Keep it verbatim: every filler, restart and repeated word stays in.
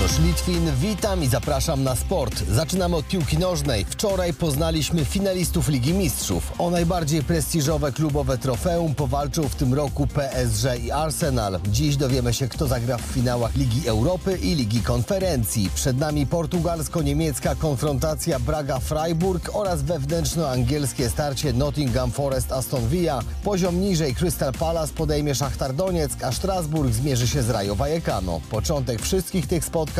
Grzegorz Litwin, witam i zapraszam na sport. Zaczynamy od piłki nożnej. Wczoraj poznaliśmy finalistów Ligi Mistrzów. O najbardziej prestiżowe klubowe trofeum powalczył w tym roku P S G i Arsenal. Dziś dowiemy się, kto zagra w finałach Ligi Europy i Ligi Konferencji. Przed nami portugalsko-niemiecka konfrontacja Braga-Freiburg oraz wewnętrznoangielskie starcie Nottingham Forest-Aston Villa. Poziom niżej Crystal Palace podejmie Szachtar Donieck, a Strasburg zmierzy się z Rayo Vallecano. Początek wszystkich tych spotkań